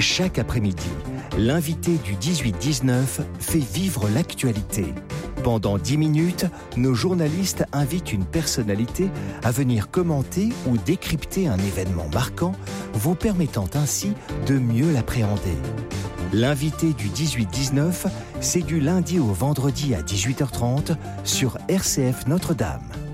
Chaque après-midi, l'invité du 18-19 fait vivre l'actualité. Pendant 10 minutes, nos journalistes invitent une personnalité à venir commenter ou décrypter un événement marquant, vous permettant ainsi de mieux l'appréhender. L'invité du 18-19, c'est du lundi au vendredi à 18h30 sur RCF Notre-Dame.